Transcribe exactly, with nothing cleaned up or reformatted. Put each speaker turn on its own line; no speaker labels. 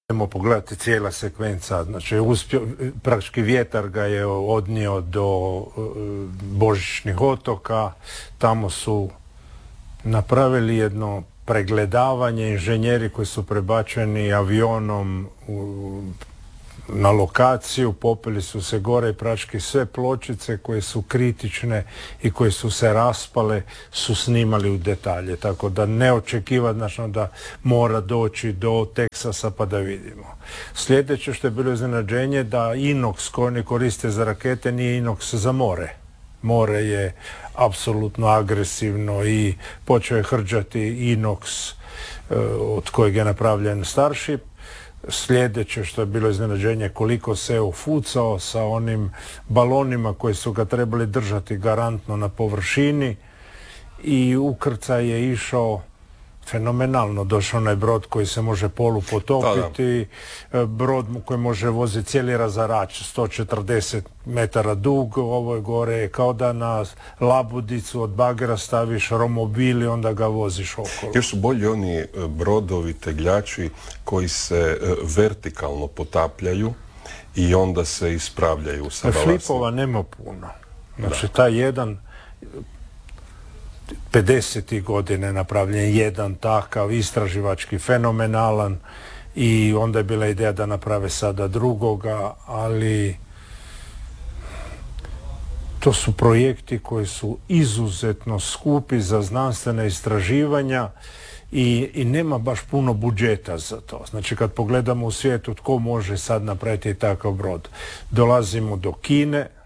Idemo pogledati cijela sekvenca, znači uspio, praktički vjetar ga je odnio do uh, Božićnih otoka, tamo su napravili jedno pregledavanje, inženjeri koji su prebačeni avionom u, na lokaciju, popeli su se gore i praktički sve pločice koje su kritične i koje su se raspale su snimali u detalje, tako da ne očekivati znači, da mora doći do Teksasa pa da vidimo. Sljedeće što je bilo iznenađenje da inox koji oni koriste za rakete nije inox za more. More je apsolutno agresivno i počeo je hrđati inox od kojeg je napravljen Starship. Sljedeće što je bilo iznenađenje koliko se ufucao sa onim balonima koji su ga trebali držati garantno na površini i ukrcaj je išao fenomenalno. Došao onaj brod koji se može polu potopiti, da, da. brod koji može voziti cijeli razarač, sto četrdeset metara dug, ovo je gore kao da na labudicu od bagera staviš romobil i onda ga voziš okolo.
Još su bolji oni brodovi, tegljači koji se vertikalno potapljaju i onda se ispravljaju sa balastom.
Flipova nema puno. Znači, da. taj jedan pedesetih godine napravljen jedan takav istraživački fenomenalan i onda je bila ideja da naprave sada drugoga, ali to su projekti koji su izuzetno skupi za znanstvena istraživanja i, i nema baš puno budžeta za to. Znači kad pogledamo u svijetu tko može sad napraviti takav brod, dolazimo do Kine,